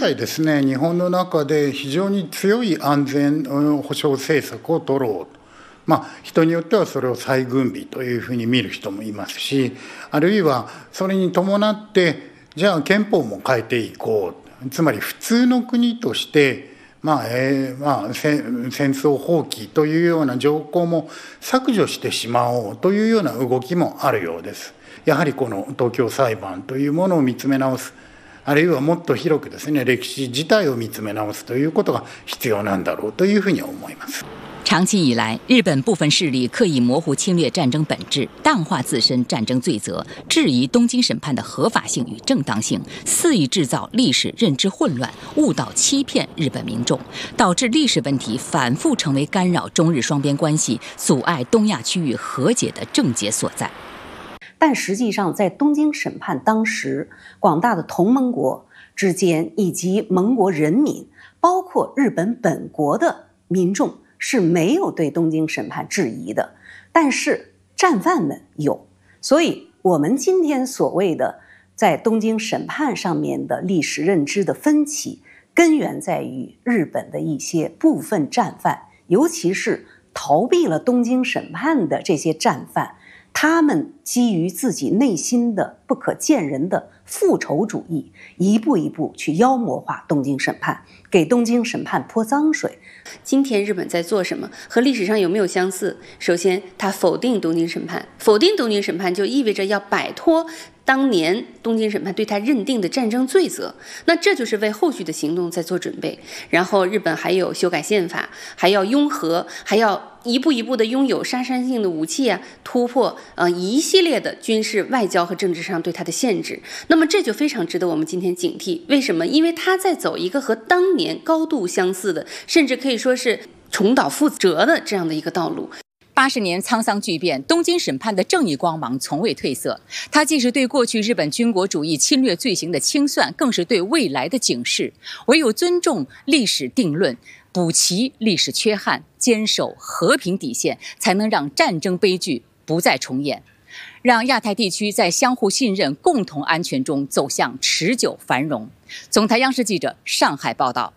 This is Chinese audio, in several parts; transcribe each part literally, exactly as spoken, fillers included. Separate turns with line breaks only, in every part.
際ですね、日本の中で非常に強い安全保障政策を取ろう。まあ、人によってはそれを再軍備というふうに見る人もいますし、あるいはそれに伴ってじゃあ憲法も変えていこう、つまり普通の国としてまあえーまあ、戦争放棄というような条項も削除してしまおうというような動きもあるようです。やはりこの東京裁判というものを見つめ直す、あるいはもっと広くですね、歴史自体を見つめ直すということが必要なんだろうというふうに思います。
长期以来，日本部分势力刻意模糊侵略战争本质，淡化自身战争罪责，质疑东京审判的合法性与正当性，肆意制造历史认知混乱，误导欺骗日本民众，导致历史问题反复成为干扰中日双边关系、阻碍东亚区域和解的症结所在。
但实际上，在东京审判当时，广大的同盟国之间以及盟国人民，包括日本本国的民众，是没有对东京审判质疑的，但是战犯们有。所以我们今天所谓的在东京审判上面的历史认知的分歧，根源在于日本的一些部分战犯，尤其是逃避了东京审判的这些战犯，他们基于自己内心的不可见人的复仇主义，一步一步去妖魔化东京审判，给东京审判泼脏水。
今天日本在做什么，和历史上有没有相似？首先，他否定东京审判，否定东京审判就意味着要摆脱当年东京审判对他认定的战争罪责，那这就是为后续的行动在做准备。然后日本还有修改宪法，还要拥核，还要一步一步的拥有杀伤性的武器啊，突破呃一系列的军事、外交和政治上对它的限制。那么这就非常值得我们今天警惕。为什么？因为他在走一个和当年高度相似的，甚至可以说是重蹈覆辙的这样的一个道路。
八十年沧桑巨变，东京审判的正义光芒从未褪色。它既是对过去日本军国主义侵略罪行的清算，更是对未来的警示。唯有尊重历史定论，补齐历史缺憾，坚守和平底线，才能让战争悲剧不再重演，让亚太地区在相互信任、共同安全中走向持久繁荣。总台央视记者上海报道。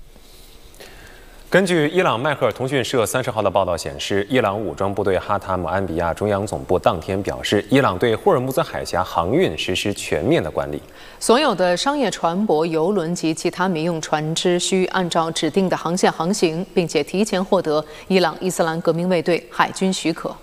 根据伊朗迈赫尔通讯社三十号的报道显示，伊朗武装部队哈塔姆安比亚中央总部当天表示，伊朗对霍尔木兹海峡航运实施全面的管理，
所有的商业船舶、邮轮及其他民用船只需按照指定的航线航行，并且提前获得伊朗伊斯兰革命卫队海军许可。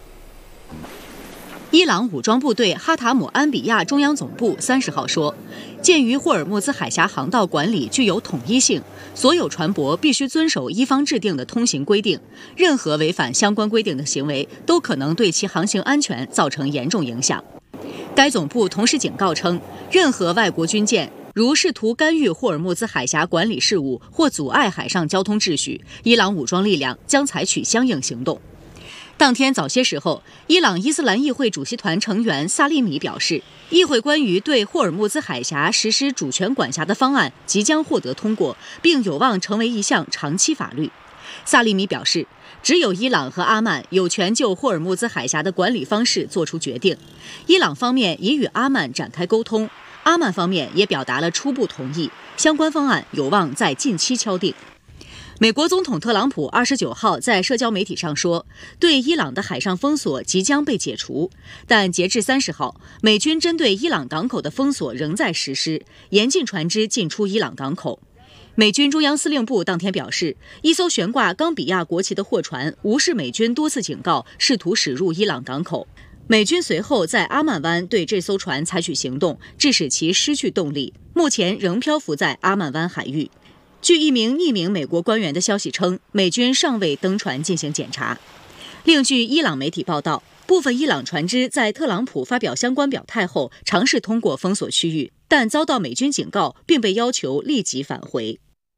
伊朗武装部队哈塔姆安比亚中央总部三十号说，鉴于霍尔木兹海峡航道管理具有统一性，所有船舶必须遵守伊方制定的通行规定，任何违反相关规定的行为都可能对其航行安全造成严重影响。该总部同时警告称，任何外国军舰如试图干预霍尔木兹海峡管理事务或阻碍海上交通秩序，伊朗武装力量将采取相应行动。当天早些时候，伊朗伊斯兰议会主席团成员萨利米表示，议会关于对霍尔木兹海峡实施主权管辖的方案即将获得通过，并有望成为一项长期法律。萨利米表示，只有伊朗和阿曼有权就霍尔木兹海峡的管理方式作出决定，伊朗方面已与阿曼展开沟通，阿曼方面也表达了初步同意，相关方案有望在近期敲定。美国总统特朗普二十九号在社交媒体上说，对伊朗的海上封锁即将被解除，但截至三十号，美军针对伊朗港口的封锁仍在实施，严禁船只进出伊朗港口。美军中央司令部当天表示，一艘悬挂冈比亚国旗的货船无视美军多次警告，试图驶入伊朗港口。美军随后在阿曼湾对这艘船采取行动，致使其失去动力，目前仍漂浮在阿曼湾海域。据一名匿名美国官员的消息称，美军尚未登船进行检查。另据伊朗媒体报道，部分伊朗船只在特朗普发表相关表态后，尝试通过封锁区域，但遭到美军警告，并被要求立即返回。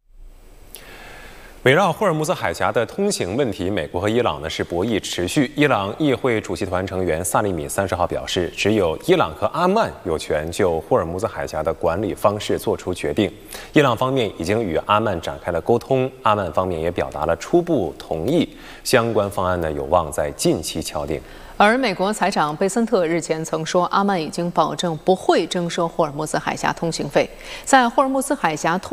围绕霍尔木兹海峡的通行问题，美国和伊朗呢是博弈持续。伊朗议会主席团成员萨利米三十号表示，只有伊朗和阿曼有权就霍尔木兹海峡的管理方式做出决定。伊朗方面已经与阿曼展开了沟通，阿曼方面也表达了初步同意，相关方案呢有望在近期敲定。
而美国财长贝森特日前曾说，阿曼已经保证不会征收霍尔木兹海峡通行费。在霍尔木兹海峡通